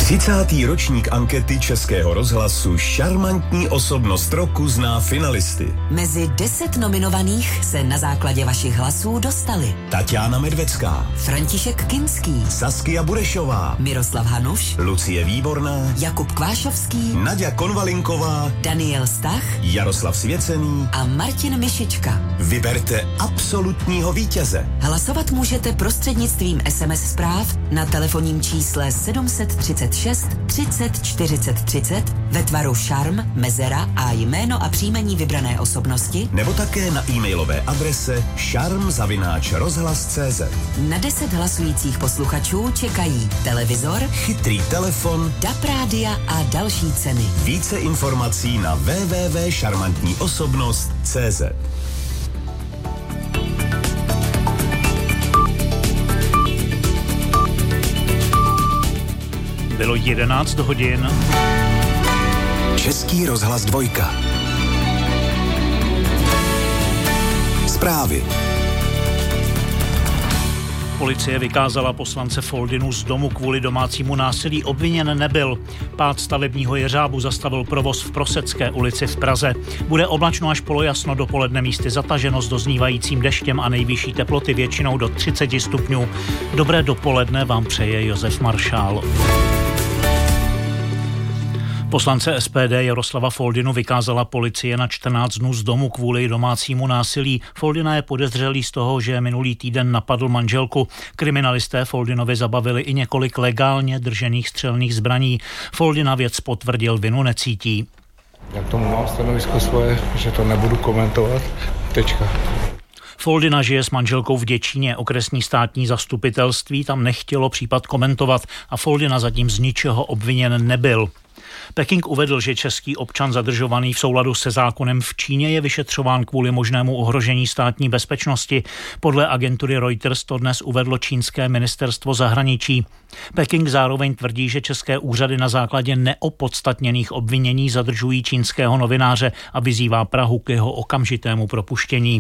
30. ročník ankety Českého rozhlasu Šarmantní osobnost roku zná finalisty. Mezi 10 nominovaných se na základě vašich hlasů dostali Tatiana Medvecká, František Kinský, Saskia Burešová, Miroslav Hanuš, Lucie Výborná, Jakub Kvášovský, Naďa Konvalinková, Daniel Stach, Jaroslav Svěcený a Martin Mišička. Vyberte absolutního vítěze. Hlasovat můžete prostřednictvím SMS zpráv na telefonním čísle 736 30 40 30 ve tvaru šarm, mezera a jméno a příjmení vybrané osobnosti, nebo také na e-mailové adrese šarm@rozhlas.cz. Na 10 hlasujících posluchačů čekají televizor, chytrý telefon, DAB rádia a další ceny. Více informací na www.šarmantníosobnost.cz. Bylo 11 hodin. Český rozhlas 2. Zprávy. Policie vykázala poslance Foldinu z domu kvůli domácímu násilí. Obviněn nebyl. Pád stavebního jeřábu zastavil provoz v Prosecké ulici v Praze. Bude oblačno až polojasno, dopoledne místy zataženo s doznívajícím deštěm a nejvyšší teploty většinou do 30 stupňů. Dobré dopoledne vám přeje Josef Maršál. Poslance SPD Jaroslava Foldinu vykázala policie na 14 dnů z domu kvůli domácímu násilí. Foldina je podezřelý z toho, že minulý týden napadl manželku. Kriminalisté Foldinovi zabavili i několik legálně držených střelných zbraní. Foldina věc potvrdil, vinu necítí. Já k tomu mám stanovisko svoje, že to nebudu komentovat. Tečka. Foldina žije s manželkou v Děčíně. Okresní státní zastupitelství tam nechtělo případ komentovat a Foldina zatím z ničeho obviněn nebyl. Peking uvedl, že český občan zadržovaný v souladu se zákonem v Číně je vyšetřován kvůli možnému ohrožení státní bezpečnosti. Podle agentury Reuters to dnes uvedlo čínské ministerstvo zahraničí. Peking zároveň tvrdí, že české úřady na základě neopodstatněných obvinění zadržují čínského novináře a vyzývá Prahu k jeho okamžitému propuštění.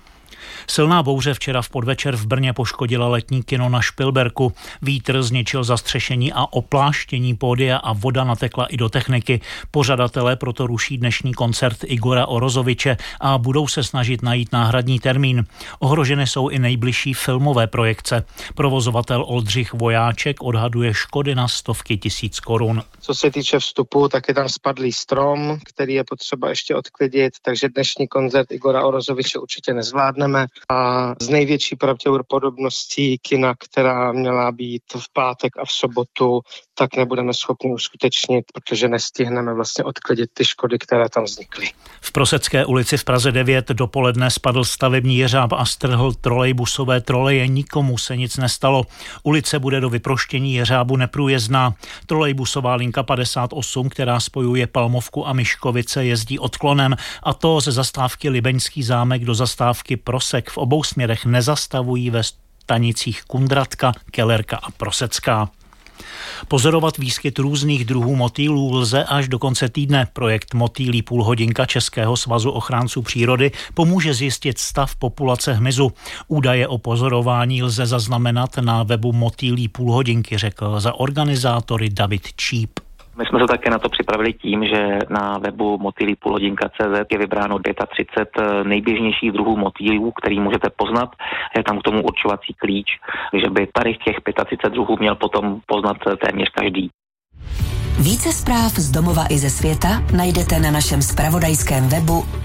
Silná bouře včera v podvečer v Brně poškodila letní kino na Špilberku. Vítr zničil zastřešení a opláštění pódia a voda natekla i do techniky. Pořadatelé proto ruší dnešní koncert Igora Orozoviče a budou se snažit najít náhradní termín. Ohroženy jsou i nejbližší filmové projekce. Provozovatel Oldřich Vojáček odhaduje škody na stovky tisíc korun. Co se týče vstupu, tak je tam spadlý strom, který je potřeba ještě odklidit, takže dnešní koncert Igora Orozoviče určitě nezvládneme. A z největší pravděpodobností kina, která měla být v pátek a v sobotu, tak nebudeme schopni uskutečnit, protože nestihneme vlastně odklidit ty škody, které tam vznikly. V Prosecké ulici v Praze 9 dopoledne spadl stavební jeřáb a strhl trolejbusové troleje. Nikomu se nic nestalo. Ulice bude do vyproštění jeřábu neprůjezdná. Trolejbusová linka 58, která spojuje Palmovku a Miškovice, jezdí odklonem, a to ze zastávky Libeňský zámek do zastávky Prosek. V obou směrech nezastavují ve stanicích Kundratka, Kellerka a Prosecká. Pozorovat výskyt různých druhů motýlů lze až do konce týdne. Projekt Motýlí půlhodinka Českého svazu ochránců přírody pomůže zjistit stav populace hmyzu. Údaje o pozorování lze zaznamenat na webu Motýlí půlhodinky, řekl za organizátory David Číp. My jsme se také na to připravili tím, že na webu motýlípůlhodinka.cz je vybráno 35 nejběžnějších druhů motýlů, který můžete poznat. Je tam k tomu určovací klíč, že by tady těch 35 druhů měl potom poznat téměř každý. Více zpráv z domova i ze světa najdete na našem zpravodajském webu